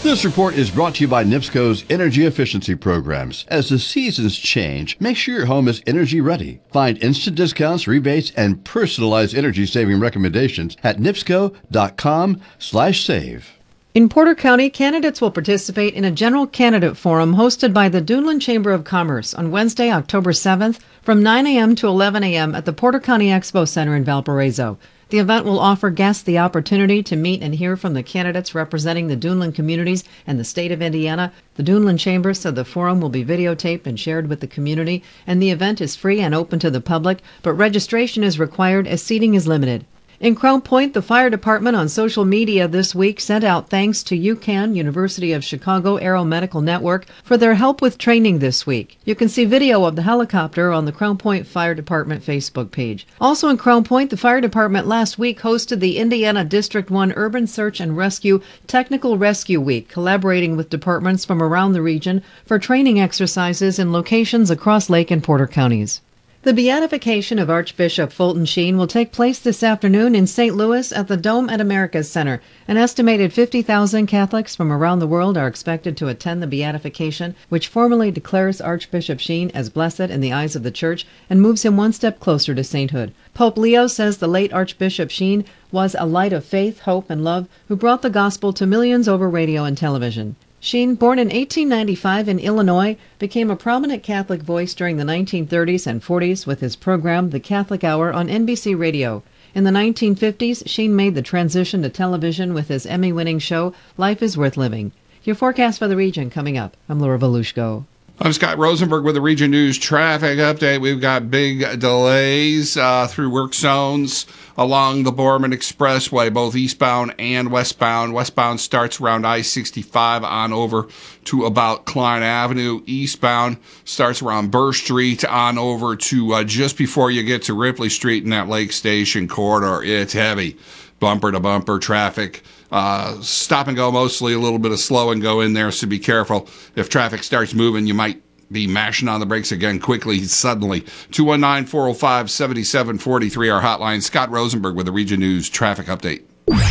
This report is brought to you by NIPSCO's energy efficiency programs. As the seasons change, make sure your home is energy ready. Find instant discounts, rebates, and personalized energy-saving recommendations at nipsco.com/save. In Porter County, candidates will participate in a general candidate forum hosted by the Duneland Chamber of Commerce on Wednesday, October 7th from 9 a.m. to 11 a.m. at the Porter County Expo Center in Valparaiso. The event will offer guests the opportunity to meet and hear from the candidates representing the Duneland communities and the state of Indiana. The Duneland Chamber said the forum will be videotaped and shared with the community, and the event is free and open to the public, but registration is required as seating is limited. In Crown Point, the fire department on social media this week sent out thanks to UCAN, University of Chicago Aeromedical Network, for their help with training this week. You can see video of the helicopter on the Crown Point Fire Department Facebook page. Also in Crown Point, the fire department last week hosted the Indiana District 1 Urban Search and Rescue Technical Rescue Week, collaborating with departments from around the region for training exercises in locations across Lake and Porter counties. The beatification of Archbishop Fulton Sheen will take place this afternoon in St. Louis at the Dome at Americas Center. An estimated 50,000 Catholics from around the world are expected to attend the beatification, which formally declares Archbishop Sheen as blessed in the eyes of the Church and moves him one step closer to sainthood. Pope Leo says the late Archbishop Sheen was a light of faith, hope, and love who brought the gospel to millions over radio and television. Sheen, born in 1895 in Illinois, became a prominent Catholic voice during the 1930s and 40s with his program, The Catholic Hour, on NBC Radio. In the 1950s, Sheen made the transition to television with his Emmy-winning show, Life is Worth Living. Your forecast for the region coming up. I'm Laura Volushko. I'm Scott Rosenberg with the Region News traffic update. We've got big delays through work zones along the Borman Expressway, both eastbound and westbound. Westbound starts around I-65 on over to about Klein Avenue. Eastbound starts around Burr Street on over to just before you get to Ripley Street in that Lake Station corridor. It's heavy. Bumper-to-bumper traffic. Stop and go mostly, a little bit of slow and go in there, so be careful. If traffic starts moving, you might be mashing on the brakes again quickly, suddenly. 219-405-7743, our hotline. Scott Rosenberg with the Region News traffic update.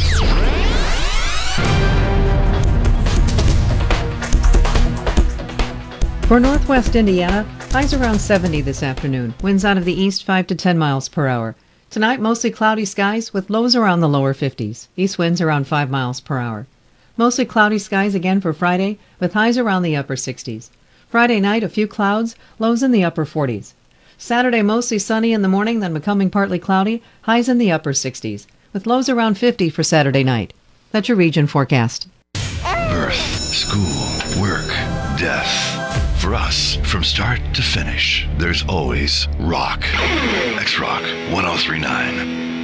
For northwest Indiana, highs around 70 this afternoon. Winds out of the east 5 to 10 miles per hour. Tonight, mostly cloudy skies with lows around the lower 50s. East winds around 5 miles per hour. Mostly cloudy skies again for Friday with highs around the upper 60s. Friday night, a few clouds, lows in the upper 40s. Saturday, mostly sunny in the morning, then becoming partly cloudy, highs in the upper 60s, with lows around 50 for Saturday night. That's your region forecast. Birth, school, work, death. For us, from start to finish, there's always rock. X-Rock 1039.